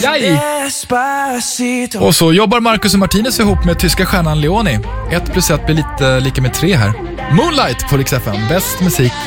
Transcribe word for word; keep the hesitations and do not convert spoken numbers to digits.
Jaj! Och så jobbar Marcus och Martinez ihop med tyska stjärnan Leoni. Ett plus ett blir lite lika med tre här. Moonlight på Rix F M. Bäst musik